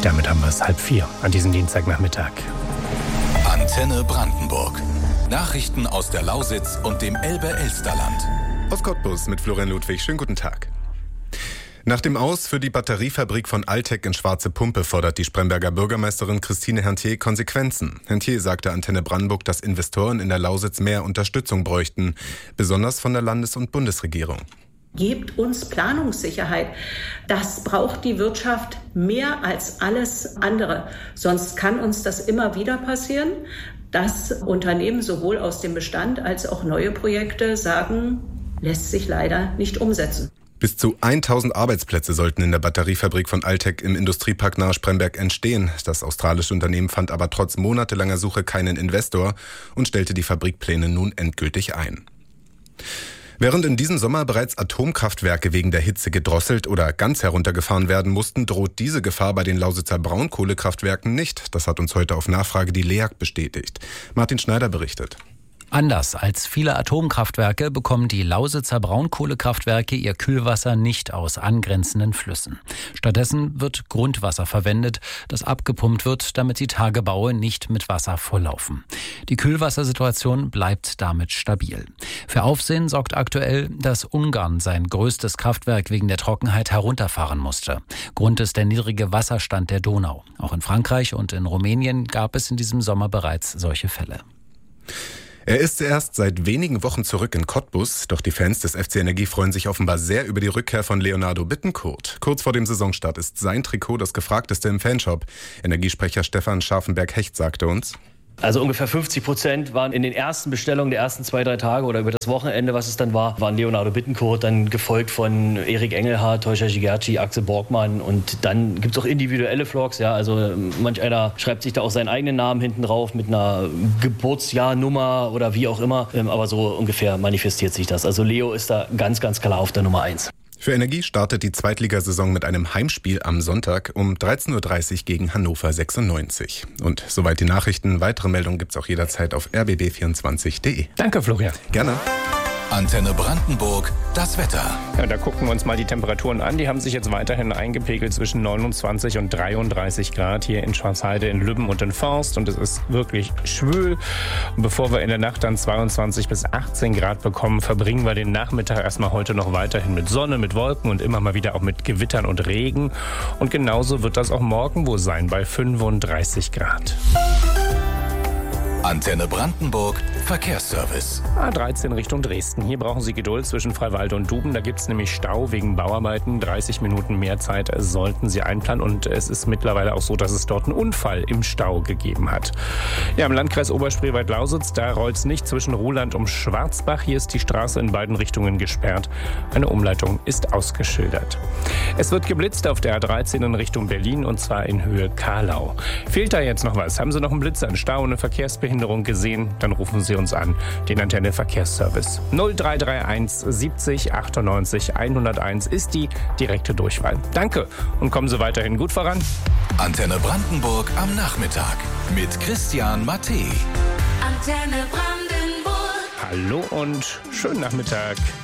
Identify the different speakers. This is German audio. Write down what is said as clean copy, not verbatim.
Speaker 1: Damit haben wir es 3:30 an diesem Dienstagnachmittag.
Speaker 2: Antenne Brandenburg. Nachrichten aus der Lausitz und dem Elbe-Elsterland.
Speaker 3: Aus Cottbus mit Florian Ludwig. Schönen guten Tag. Nach dem Aus für die Batteriefabrik von Altec in Schwarze Pumpe fordert die Spremberger Bürgermeisterin Christine Herntier Konsequenzen. Herntier sagte Antenne Brandenburg, dass Investoren in der Lausitz mehr Unterstützung bräuchten, besonders von der Landes- und Bundesregierung.
Speaker 4: Gebt uns Planungssicherheit. Das braucht die Wirtschaft mehr als alles andere. Sonst kann uns das immer wieder passieren, dass Unternehmen sowohl aus dem Bestand als auch neue Projekte sagen, lässt sich leider nicht umsetzen.
Speaker 3: Bis zu 1000 Arbeitsplätze sollten in der Batteriefabrik von Altec im Industriepark nahe Spremberg entstehen. Das australische Unternehmen fand aber trotz monatelanger Suche keinen Investor und stellte die Fabrikpläne nun endgültig ein. Während in diesem Sommer bereits Atomkraftwerke wegen der Hitze gedrosselt oder ganz heruntergefahren werden mussten, droht diese Gefahr bei den Lausitzer Braunkohlekraftwerken nicht. Das hat uns heute auf Nachfrage die LEAG bestätigt. Martin Schneider berichtet.
Speaker 5: Anders als viele Atomkraftwerke bekommen die Lausitzer Braunkohlekraftwerke ihr Kühlwasser nicht aus angrenzenden Flüssen. Stattdessen wird Grundwasser verwendet, das abgepumpt wird, damit die Tagebaue nicht mit Wasser volllaufen. Die Kühlwassersituation bleibt damit stabil. Für Aufsehen sorgt aktuell, dass Ungarn sein größtes Kraftwerk wegen der Trockenheit herunterfahren musste. Grund ist der niedrige Wasserstand der Donau. Auch in Frankreich und in Rumänien gab es in diesem Sommer bereits solche Fälle.
Speaker 3: Er ist erst seit wenigen Wochen zurück in Cottbus, doch die Fans des FC Energie freuen sich offenbar sehr über die Rückkehr von Leonardo Bittencourt. Kurz vor dem Saisonstart ist sein Trikot das gefragteste im Fanshop. Energiesprecher Stefan Scharfenberg-Hecht sagte uns:
Speaker 6: Also ungefähr 50% waren in den ersten Bestellungen der ersten 2-3 Tage oder über das Wochenende, was es dann war, waren Leonardo Bittencourt, dann gefolgt von Erik Engelhardt, Teuscher Gigerci, Axel Borgmann, und dann gibt es auch individuelle Vlogs, ja, also manch einer schreibt sich da auch seinen eigenen Namen hinten drauf mit einer Geburtsjahrnummer oder wie auch immer, aber so ungefähr manifestiert sich das. Also Leo ist da ganz, ganz klar auf der Nummer 1.
Speaker 3: Für Energie startet die Zweitligasaison mit einem Heimspiel am Sonntag um 13:30 Uhr gegen Hannover 96. Und soweit die Nachrichten. Weitere Meldungen gibt's auch jederzeit auf rbb24.de.
Speaker 1: Danke, Florian.
Speaker 3: Gerne.
Speaker 2: Antenne Brandenburg, das Wetter.
Speaker 1: Ja, da gucken wir uns mal die Temperaturen an. Die haben sich jetzt weiterhin eingepegelt zwischen 29 und 33 Grad hier in Schwarzheide, in Lübben und in Forst. Und es ist wirklich schwül. Und bevor wir in der Nacht dann 22 bis 18 Grad bekommen, verbringen wir den Nachmittag erstmal heute noch weiterhin mit Sonne, mit Wolken und immer mal wieder auch mit Gewittern und Regen. Und genauso wird das auch morgen wohl sein bei 35 Grad.
Speaker 2: Antenne Brandenburg, Verkehrsservice.
Speaker 1: A13 Richtung Dresden. Hier brauchen Sie Geduld zwischen Freiwalde und Duben. Da gibt es nämlich Stau wegen Bauarbeiten. 30 Minuten mehr Zeit sollten Sie einplanen. Und es ist mittlerweile auch so, dass es dort einen Unfall im Stau gegeben hat. Ja, im Landkreis Oberspreewald-Lausitz, da rollt es nicht zwischen Ruhland und Schwarzbach. Hier ist die Straße in beiden Richtungen gesperrt. Eine Umleitung ist ausgeschildert. Es wird geblitzt auf der A13 in Richtung Berlin, und zwar in Höhe Kahlau. Fehlt da jetzt noch was? Haben Sie noch einen Blitzer, einen Stau, eine Verkehrsbehinderung gesehen? Dann rufen Sie uns an, den Antenne Verkehrsservice. 0331 70 98 101 ist die direkte Durchwahl. Danke und kommen Sie weiterhin gut voran.
Speaker 2: Antenne Brandenburg am Nachmittag mit Christian Matte.
Speaker 7: Antenne Brandenburg.
Speaker 1: Hallo und schönen Nachmittag.